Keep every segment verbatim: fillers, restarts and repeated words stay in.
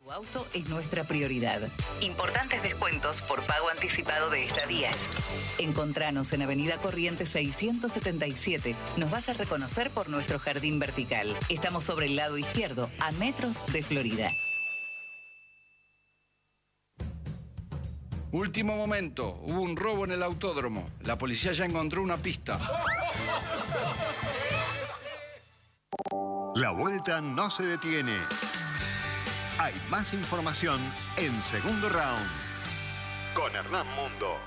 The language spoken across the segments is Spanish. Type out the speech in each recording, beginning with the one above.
Tu auto es nuestra prioridad. Importantes descuentos por pago anticipado de estadías. Encontranos en Avenida Corrientes seiscientos setenta y siete. Nos vas a reconocer por nuestro jardín vertical. Estamos sobre el lado izquierdo, a metros de Florida. Último momento, hubo un robo en el autódromo. La policía ya encontró una pista. La vuelta no se detiene. Hay más información en Segundo Round con Hernán Mundo.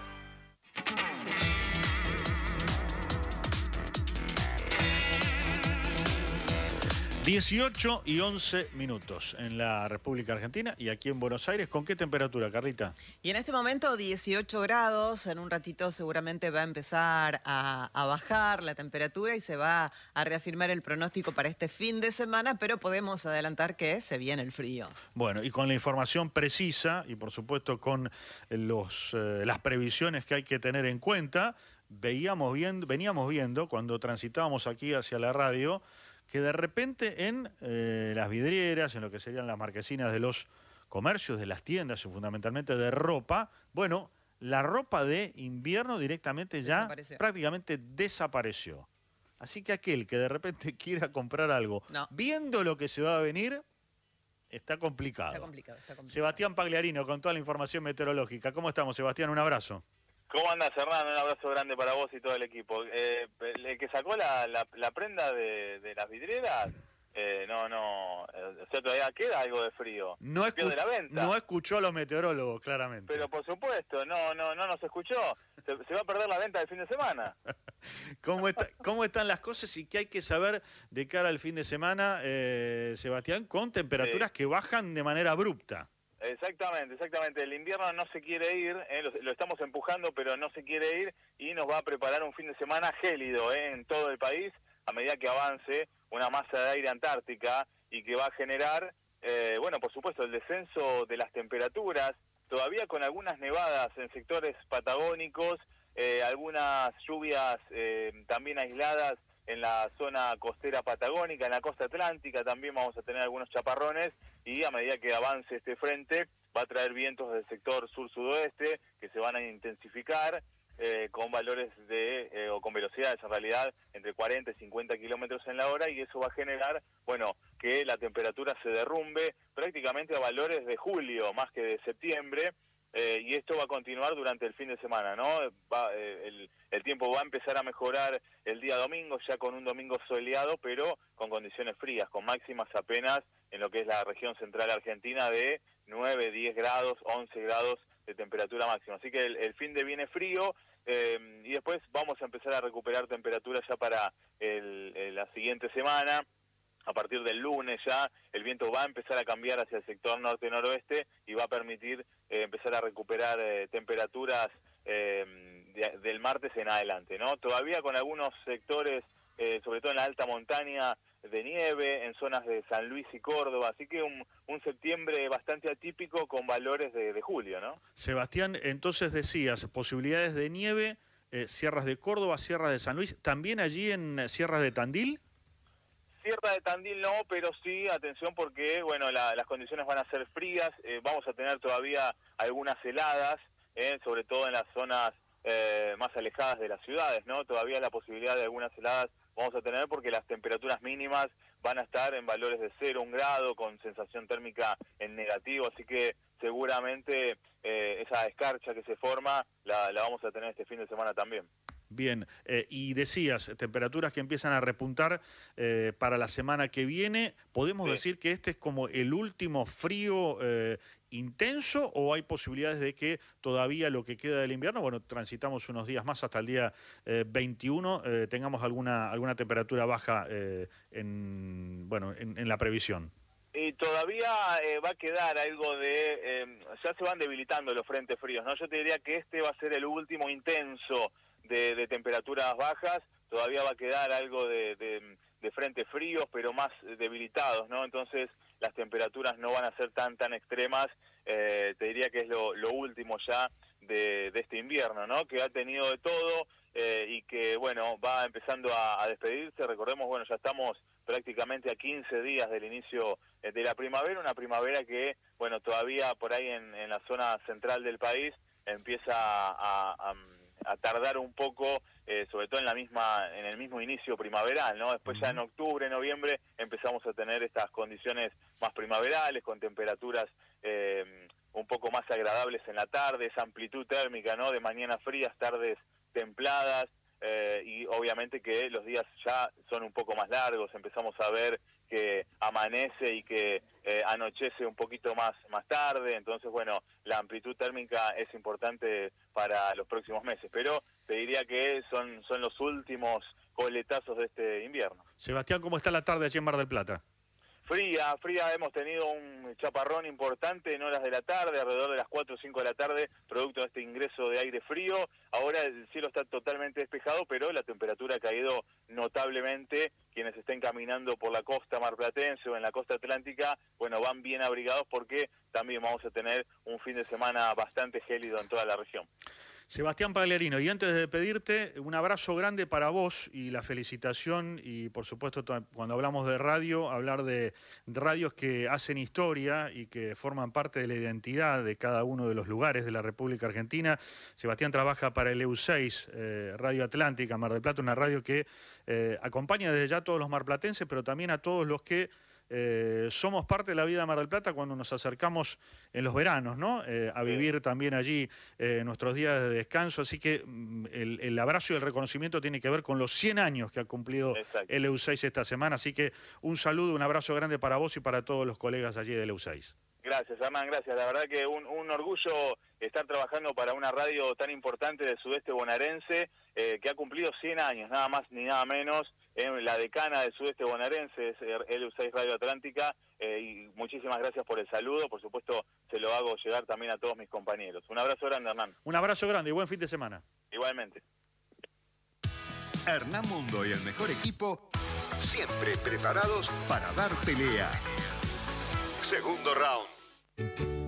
dieciocho y once minutos en la República Argentina y aquí en Buenos Aires. ¿Con qué temperatura, Carlita? Y en este momento dieciocho grados, en un ratito seguramente va a empezar a, a bajar la temperatura y se va a reafirmar el pronóstico para este fin de semana, pero podemos adelantar que se viene el frío. Bueno, y con la información precisa y por supuesto con los, eh, las previsiones que hay que tener en cuenta, veíamos viendo, veníamos viendo cuando transitábamos aquí hacia la radio que de repente en eh, las vidrieras, en lo que serían las marquesinas de los comercios, de las tiendas, fundamentalmente de ropa, bueno, la ropa de invierno directamente ya Desapareció. prácticamente desapareció. Así que aquel que de repente quiera comprar algo, no. viendo lo que se va a venir, está complicado. Está complicado, está complicado. Sebastián Pagliarino, con toda la información meteorológica. ¿Cómo estamos, Sebastián? Un abrazo. ¿Cómo andas, Hernán? Un abrazo grande para vos y todo el equipo. Eh, el que sacó la, la, la prenda de, de las vidrieras, eh, no, no, eh, o sea, todavía queda algo de frío. No, escu de la venta. no escuchó a los meteorólogos, claramente. Pero por supuesto, no, no, no nos escuchó. Se, se va a perder la venta del fin de semana. ¿Cómo, está, ¿Cómo están las cosas y qué hay que saber de cara al fin de semana, eh, Sebastián, con temperaturas sí. que bajan de manera abrupta? Exactamente, exactamente. El invierno no se quiere ir, eh, lo, lo estamos empujando, pero no se quiere ir y nos va a preparar un fin de semana gélido eh, en todo el país a medida que avance una masa de aire antártica y que va a generar, eh, bueno, por supuesto, el descenso de las temperaturas, todavía con algunas nevadas en sectores patagónicos, eh, algunas lluvias eh, también aisladas en la zona costera patagónica, en la costa atlántica también vamos a tener algunos chaparrones y a medida que avance este frente va a traer vientos del sector sur-sudoeste que se van a intensificar eh, con valores de, eh, o con velocidades en realidad entre cuarenta y cincuenta kilómetros en la hora y eso va a generar, bueno, que la temperatura se derrumbe prácticamente a valores de julio más que de septiembre. Eh, y esto va a continuar durante el fin de semana, ¿no? Va, eh, el, el tiempo va a empezar a mejorar el día domingo, ya con un domingo soleado, pero con condiciones frías, con máximas apenas en lo que es la región central argentina de nueve, diez grados, once grados de temperatura máxima. Así que el, el fin de viene frío eh, y después vamos a empezar a recuperar temperaturas ya para el, el, la siguiente semana. A partir del lunes ya el viento va a empezar a cambiar hacia el sector norte-noroeste y va a permitir eh, empezar a recuperar eh, temperaturas eh, de, del martes en adelante, ¿no? Todavía con algunos sectores, eh, sobre todo en la alta montaña, de nieve, en zonas de San Luis y Córdoba, así que un, un septiembre bastante atípico con valores de, de julio, ¿no? Sebastián, entonces decías, posibilidades de nieve, eh, sierras de Córdoba, sierras de San Luis, ¿también allí en sierras de Tandil? Sierra de Tandil no, pero sí, atención porque, bueno, la, las condiciones van a ser frías, eh, vamos a tener todavía algunas heladas, eh, sobre todo en las zonas eh, más alejadas de las ciudades, ¿no? Todavía la posibilidad de algunas heladas vamos a tener porque las temperaturas mínimas van a estar en valores de cero, un grado, con sensación térmica en negativo, así que seguramente eh, esa escarcha que se forma la, la vamos a tener este fin de semana también. Bien, eh, y decías, temperaturas que empiezan a repuntar eh, para la semana que viene. ¿Podemos sí. decir que este es como el último frío eh, intenso o hay posibilidades de que todavía lo que queda del invierno, bueno, transitamos unos días más hasta el día eh, veintiuno, eh, tengamos alguna, alguna temperatura baja eh, en, bueno, en, en la previsión? Y todavía eh, va a quedar algo de... Eh, ya se van debilitando los frentes fríos, ¿no? Yo te diría que este va a ser el último intenso De, de temperaturas bajas, todavía va a quedar algo de, de, de frentes fríos, pero más debilitados, ¿no? Entonces las temperaturas no van a ser tan tan extremas, eh, te diría que es lo, lo último ya de, de este invierno, ¿no? Que ha tenido de todo eh, y que, bueno, va empezando a, a despedirse. Recordemos, bueno, ya estamos prácticamente a quince días del inicio de la primavera, una primavera que, bueno, todavía por ahí en, en la zona central del país empieza a, a, a tardar un poco, eh, sobre todo en la misma, en el mismo inicio primaveral, ¿no? Después ya en octubre, noviembre empezamos a tener estas condiciones más primaverales, con temperaturas eh, un poco más agradables en la tarde, esa amplitud térmica, ¿no? De mañanas frías, tardes templadas, eh, y obviamente que los días ya son un poco más largos, empezamos a ver que amanece y que eh, anochece un poquito más, más tarde, entonces bueno, la amplitud térmica es importante para los próximos meses, pero te diría que son, son los últimos coletazos de este invierno. Sebastián, ¿cómo está la tarde allí en Mar del Plata? Fría, fría, hemos tenido un chaparrón importante en horas de la tarde, alrededor de las cuatro o cinco de la tarde, producto de este ingreso de aire frío. Ahora el cielo está totalmente despejado, pero la temperatura ha caído notablemente. Quienes estén caminando por la costa marplatense o en la costa atlántica, bueno, van bien abrigados porque también vamos a tener un fin de semana bastante gélido en toda la región. Sebastián Pagliarino, y antes de pedirte, un abrazo grande para vos y la felicitación, y por supuesto cuando hablamos de radio, hablar de radios que hacen historia y que forman parte de la identidad de cada uno de los lugares de la República Argentina. Sebastián trabaja para el E U seis, eh, Radio Atlántica, Mar del Plata, una radio que eh, acompaña desde ya a todos los marplatenses, pero también a todos los que Eh, somos parte de la vida de Mar del Plata cuando nos acercamos en los veranos, ¿no? Eh, a vivir sí. también allí eh, nuestros días de descanso, así que mm, el, el abrazo y el reconocimiento tiene que ver con los cien años que ha cumplido Exacto. el E U seis esta semana, así que un saludo, un abrazo grande para vos y para todos los colegas allí del E U seis. Gracias, Hernán, gracias. La verdad que un, un orgullo estar trabajando para una radio tan importante del sudeste bonaerense, eh, que ha cumplido cien años, nada más ni nada menos, en la decana del sudeste bonaerense, es el E U seis Radio Atlántica, eh, y muchísimas gracias por el saludo, por supuesto se lo hago llegar también a todos mis compañeros. Un abrazo grande, Hernán. Un abrazo grande y buen fin de semana. Igualmente. Hernán Mundo y el mejor equipo, siempre preparados para dar pelea. Segundo round.